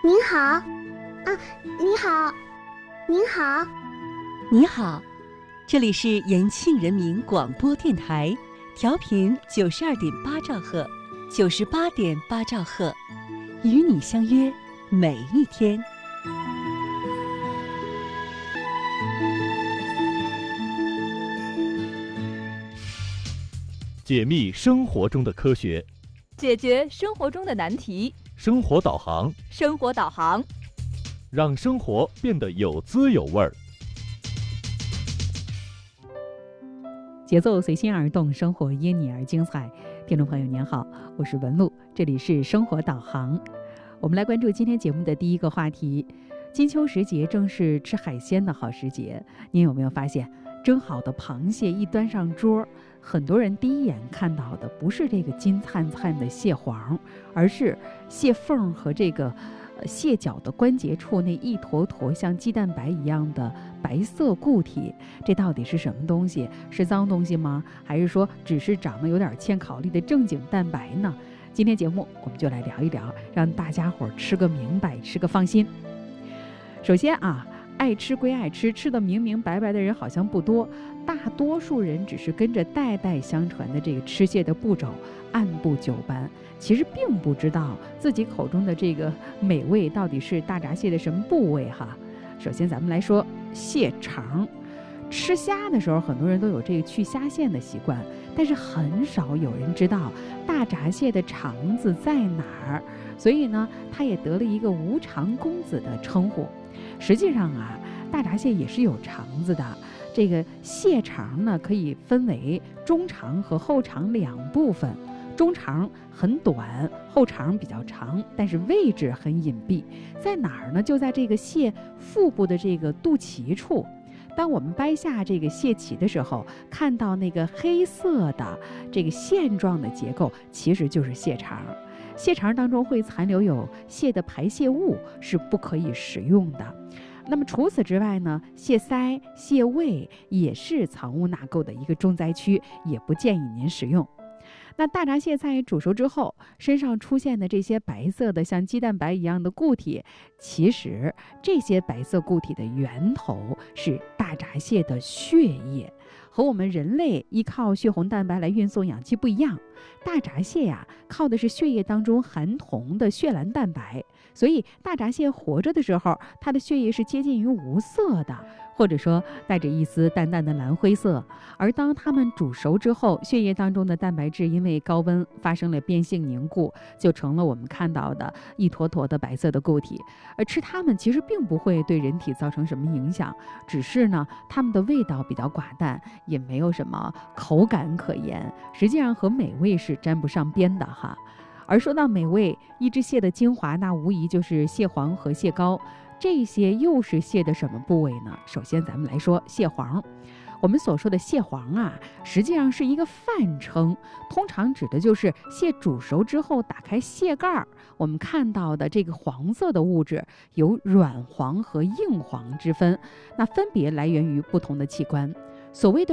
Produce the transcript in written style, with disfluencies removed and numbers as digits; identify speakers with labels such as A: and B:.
A: 您好，啊，你好，您好，
B: 你好，这里是延庆人民广播电台，调频92.8兆赫，98.8兆赫，与你相约每一天。
C: 解密生活中的科学，
D: 解决生活中的难题。
C: 生活导航，
D: 生活导航，
C: 让生活变得有滋有味儿。
E: 节奏随心而动，生活因你而精彩。听众朋友您好，我是文露，这里是生活导航。我们来关注今天节目的第一个话题。金秋时节正是吃海鲜的好时节，您有没有发现蒸好的螃蟹一端上桌，很多人第一眼看到的不是这个金灿灿的蟹黄，而是蟹缝和这个蟹脚的关节处那一坨坨像鸡蛋白一样的白色固体。这到底是什么东西？是脏东西吗？还是说只是长得有点欠考虑的正经蛋白呢？今天节目我们就来聊一聊，让大家伙吃个明白，吃个放心。首先啊，爱吃归爱吃，吃得明明白白的人好像不多，大多数人只是跟着代代相传的这个吃蟹的步骤按部就班，其实并不知道自己口中的这个美味到底是大闸蟹的什么部位哈。首先咱们来说蟹肠。吃虾的时候，很多人都有这个去虾线的习惯，但是很少有人知道大闸蟹的肠子在哪儿，所以呢，它也得了一个无肠公子的称呼。实际上啊，大闸蟹也是有肠子的。这个蟹肠呢，可以分为中肠和后肠两部分。中肠很短，后肠比较长，但是位置很隐蔽。在哪儿呢？就在这个蟹腹部的这个肚脐处。当我们掰下这个蟹鳍的时候，看到那个黑色的这个线状的结构，其实就是蟹肠。蟹肠当中会残留有蟹的排泄物，是不可以食用的。那么除此之外呢，蟹腮、蟹胃也是藏污纳垢的一个重灾区，也不建议您食用。那大闸蟹在煮熟之后，身上出现的这些白色的像鸡蛋白一样的固体，其实这些白色固体的源头是大闸蟹的血液，和我们人类依靠血红蛋白来运送氧气不一样。大闸蟹呀，靠的是血液当中含铜的血蓝蛋白，所以大闸蟹活着的时候，它的血液是接近于无色的，或者说带着一丝淡淡的蓝灰色。而当它们煮熟之后，血液当中的蛋白质因为高温发生了变性凝固，就成了我们看到的一坨坨的白色的固体。而吃它们其实并不会对人体造成什么影响，只是呢，它们的味道比较寡淡，也没有什么口感可言，实际上和美味是沾不上边的哈。而说到美味，一只蟹的精华，那无疑就是蟹黄和蟹膏。这些又是蟹的什么部位呢？首先咱们来说蟹黄。我们所说的蟹黄啊，实际上是一个泛称，通常指的就是蟹煮熟之后打开蟹盖，我们看到的这个黄色的物质有软黄和硬黄之分，那分别来源于不同的器官。所谓的